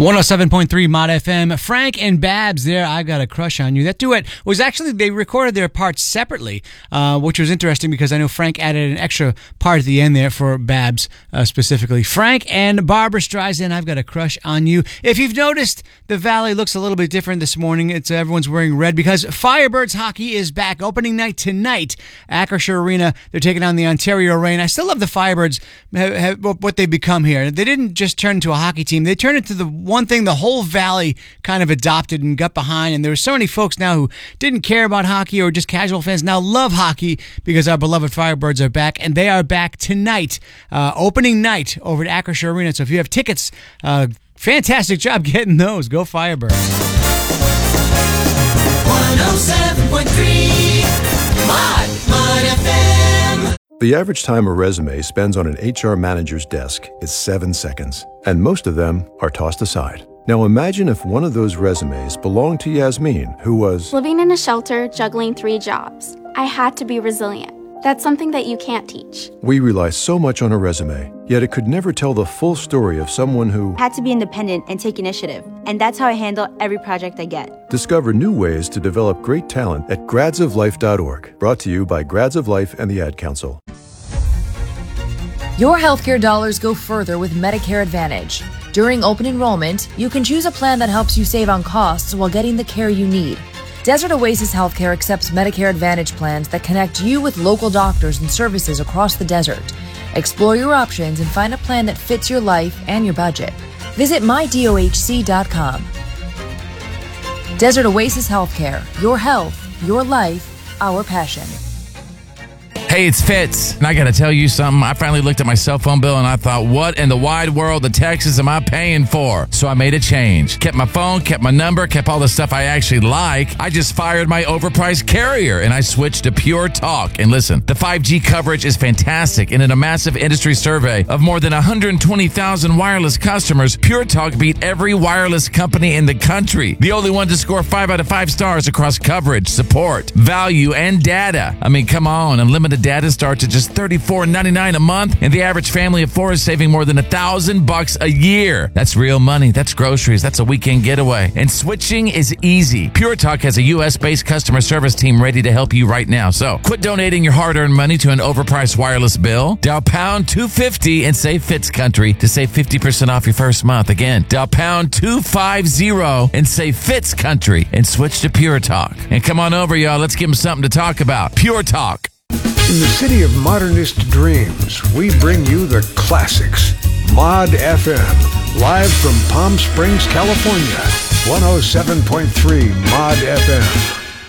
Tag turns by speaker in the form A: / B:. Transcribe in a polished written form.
A: 107.3 Mod FM. Frank and Babs there, I Got a Crush on You. That duet was actually, they recorded their parts separately, which was interesting because I know Frank added an extra part at the end there for Babs specifically. Frank and Barbra Streisand, I've Got a Crush on You. If you've noticed, the Valley looks a little bit different this morning. It's everyone's wearing red because Firebirds hockey is back. Opening night tonight, Acrisure Arena. They're taking on the Ontario Reign. I still love the Firebirds, what they've become here. They didn't just turn into a hockey team. They turned into the one thing the whole Valley kind of adopted and got behind, and there were so many folks now who didn't care about hockey or just casual fans now love hockey because our beloved Firebirds are back, and they are back tonight, opening night over at Acrisure Arena. So if you have tickets, fantastic job getting those. Go Firebirds.
B: 107.3 Mod FM.
C: The average time a resume spends on an HR manager's desk is 7 seconds, and most of them are tossed aside. Now imagine if one of those resumes belonged to Yasmin, who was
D: living in a shelter, juggling 3 jobs. I had to be resilient. That's something that you can't teach.
C: We rely so much on a resume, yet it could never tell the full story of someone who
E: had to be independent and take initiative. And that's how I handle every project I get.
C: Discover new ways to develop great talent at gradsoflife.org. Brought to you by Grads of Life and the Ad Council.
F: Your healthcare dollars go further with Medicare Advantage. During open enrollment, you can choose a plan that helps you save on costs while getting the care you need. Desert Oasis Healthcare accepts Medicare Advantage plans that connect you with local doctors and services across the desert. Explore your options and find a plan that fits your life and your budget. Visit mydohc.com. Desert Oasis Healthcare. Your health, your life, our passion.
G: Hey, it's Fitz, and I got to tell you something. I finally looked at my cell phone bill, and I thought, what in the wide world of Texas am I paying for? So I made a change. Kept my phone, kept my number, kept all the stuff I actually like. I just fired my overpriced carrier, and I switched to Pure Talk. And listen, the 5G coverage is fantastic, and in a massive industry survey of more than 120,000 wireless customers, Pure Talk beat every wireless company in the country. The only one to score 5 out of 5 stars across coverage, support, value, and data. I mean, come on, unlimited data starts at just $34.99 a month, and the average family of 4 is saving more than $1,000 a year. That's real money. That's groceries. That's a weekend getaway. And switching is easy. Pure Talk has a U.S.-based customer service team ready to help you right now. So quit donating your hard-earned money to an overpriced wireless bill. Dial pound 250 and say Fitz Country to save 50% off your first month. Again, dial pound 250 and say Fitz Country and switch to Pure Talk. And come on over, y'all. Let's give them something to talk about. Pure Talk.
H: In the city of modernist dreams, we bring you the classics. Mod FM, live from Palm Springs, California. 107.3 Mod FM.